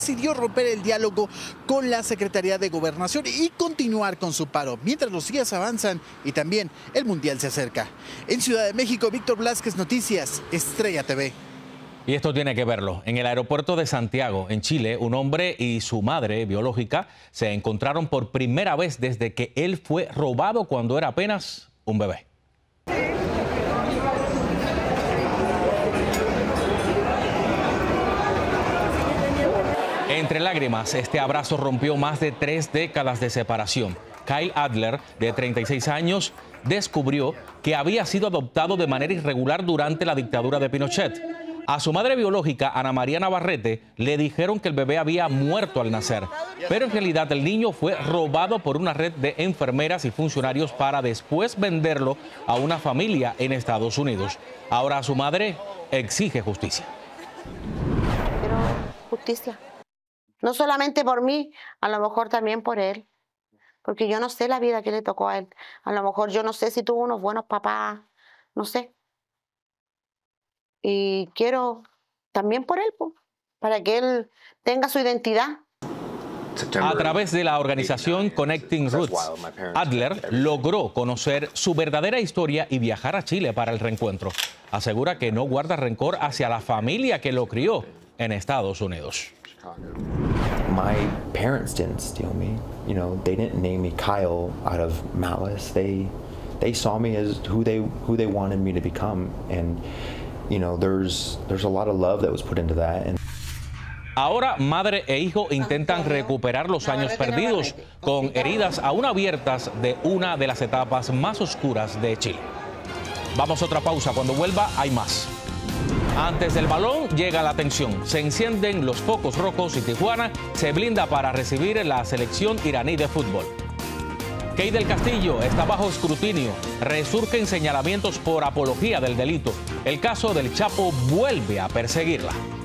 decidió romper el diálogo con la Secretaría de Gobernación y continuar con su paro, mientras los días avanzan y también el Mundial se acerca. En Ciudad de México, Víctor Blázquez, Noticias, Estrella TV. Y esto tiene que verlo. En el aeropuerto de Santiago, en Chile, un hombre y su madre biológica se encontraron por primera vez desde que él fue robado cuando era apenas un bebé. Entre lágrimas, este abrazo rompió más de 3 décadas de separación. Kyle Adler, de 36 años, descubrió que había sido adoptado de manera irregular durante la dictadura de Pinochet. A su madre biológica, Ana María Navarrete, le dijeron que el bebé había muerto al nacer, pero en realidad el niño fue robado por una red de enfermeras y funcionarios para después venderlo a una familia en Estados Unidos. Ahora su madre exige justicia. Pero justicia. No solamente por mí, a lo mejor también por él. Porque yo no sé la vida que le tocó a él. A lo mejor yo no sé si tuvo unos buenos papás, no sé. Y quiero también por él, pues, para que él tenga su identidad. A través de la organización Connecting Roots, Adler logró conocer su verdadera historia y viajar a Chile para el reencuentro. Asegura que no guarda rencor hacia la familia que lo crió en Estados Unidos. My parents didn't steal me. You know, they didn't name me Kyle out of malice. They saw me as who they wanted me to become, and you know, there's a lot of love that was put into that. And ahora madre e hijo intentan recuperar los años perdidos con heridas aún abiertas de una de las etapas más oscuras de Chile. Vamos a otra pausa. Cuando vuelva hay más. Antes del balón llega la tensión. Se encienden los focos rojos y Tijuana se blinda para recibir la selección iraní de fútbol. Key del Castillo está bajo escrutinio. Resurgen señalamientos por apología del delito. El caso del Chapo vuelve a perseguirla.